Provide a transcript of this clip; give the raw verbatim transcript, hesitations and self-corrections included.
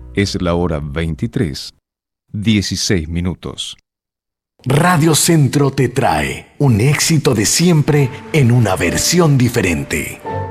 Es la hora veintitrés, dieciséis minutos. Radio Centro te trae un éxito de siempre en una versión diferente.